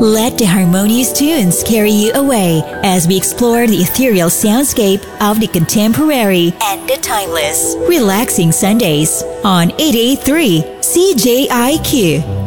Let the harmonious tunes carry you away as we explore the ethereal soundscape of the contemporary and the timeless. Relaxing Sundays on 883 CJIQ.